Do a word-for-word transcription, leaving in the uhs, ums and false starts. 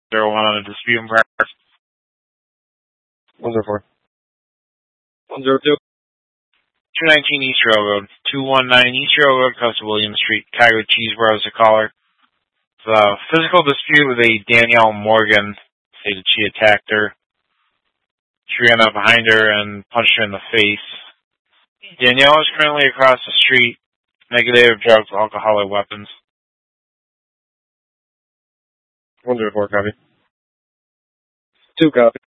zero one on a dispute in progress. one zero four. one zero two. two nineteen East Railroad. two one nine East Railroad, across William Street. Kyra Cheesebro is the caller. It's a physical dispute with a Danielle Morgan. Say that she attacked her. She ran up behind her and punched her in the face. Danielle is currently across the street. Negative drugs, alcohol, or weapons. one zero four, copy. two copy.